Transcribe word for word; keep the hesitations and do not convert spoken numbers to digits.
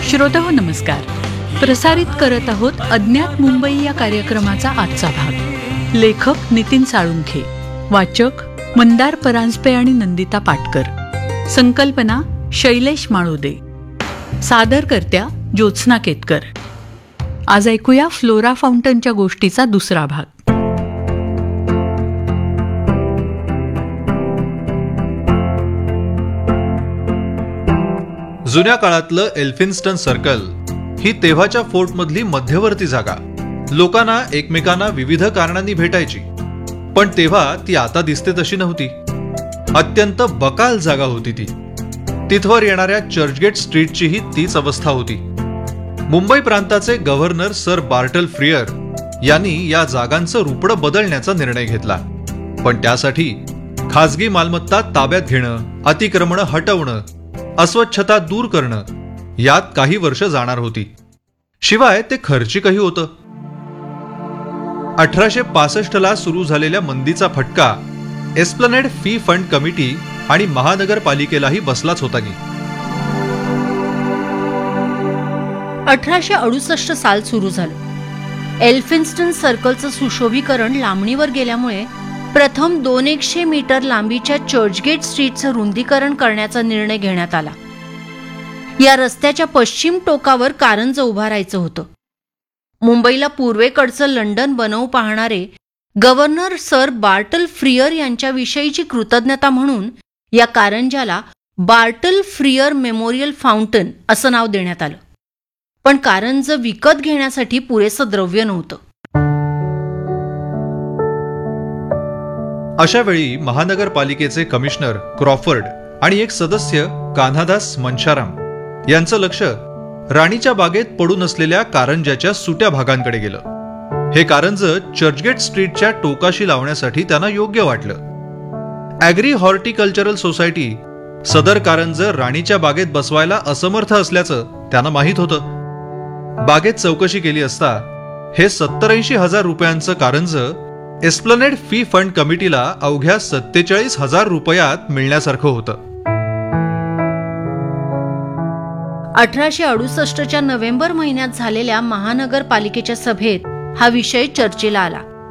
श्रोताहो नमस्कार. प्रसारित करत आहोत अज्ञात मुंबई या कार्यक्रमाचा आजचा भाग. लेखक नितीन साळुंखे, वाचक मंदार परांजपे आणि नंदिता पाटकर, संकल्पना शैलेश माळुदे, सादरकर्त्या ज्योत्स्ना केतकर. आज ऐकूया फ्लोरा फाउंटनच्या गोष्टीचा दुसरा भाग. जुन्या काळातलं एल्फिन्स्टन सर्कल ही तेव्हाच्या फोर्टमधली मध्यवर्ती जागा लोकांना एकमेकांना विविध कारणांनी भेटायची. पण तेव्हा ती आता दिसते तशी नव्हती. अत्यंत बकाल जागा होती ती. तिथवर येणाऱ्या चर्चगेट स्ट्रीटचीही तीच अवस्था होती. मुंबई प्रांताचे गव्हर्नर सर बार्टल फ्रियर यांनी या जागांचं रूपडं बदलण्याचा निर्णय घेतला. पण त्यासाठी खासगी मालमत्ता ताब्यात घेणं, अतिक्रमणं हटवणं, अस्वच्छता दूर करणं यात काही वर्ष जाणार होती. शिवाय ते खर्चिकही होतं. अठराशे पासष्ट ला सुरू झालेल्या मंदीचा फटका एस्प्लनेड फी फंड कमिटी आणि महानगरपालिकेलाही बसलाच होता की. अठराशे अडुसष्ट साल सुरू झालं. एल्फिन्स्टन सर्कलचं सुशोभीकरण लांबणीवर गेल्यामुळे प्रथम दोन एकशे मीटर लांबीच्या चर्चगेट स्ट्रीटचं रुंदीकरण करण्याचा निर्णय घेण्यात आला. या रस्त्याच्या पश्चिम टोकावर कारंज उभारायचं होतं. मुंबईला पूर्वेकडचं लंडन बनवू पाहणारे गव्हर्नर सर बार्टल फ्रियर यांच्याविषयीची कृतज्ञता म्हणून या कारंजाला बार्टल फ्रियर मेमोरियल फाउंटन असं नाव देण्यात आलं. पण कारंज विकत घेण्यासाठी पुरेसं द्रव्य नव्हतं. अशा वेळी महानगरपालिकेचे कमिशनर क्रॉफर्ड आणि एक सदस्य कान्हादास मनशाराम यांचं लक्ष राणीच्या बागेत पडून असलेल्या कारंजाच्या सुट्या भागांकडे गेलं. हे कारंज चर्चगेट स्ट्रीटच्या टोकाशी लावण्यासाठी त्यांना योग्य वाटलं. ॲग्री हॉर्टिकल्चरल सोसायटी सदर कारंज राणीच्या बागेत बसवायला असमर्थ असल्याचं त्यांना माहीत होतं. बागेत चौकशी केली असता हे सत्तर ऐंशी हजार रुपयांचं कारंज एस्प्लनेड फी फंड कमिटीला अवघ्या सत्तेचाळीस हजार रुपयात मिळण्यासारखं होतं. अठराशे अडुसष्टच्या नोव्हेंबर महिन्यात झालेल्या महानगरपालिकेच्या सभेत हा विषय चर्चेला आला.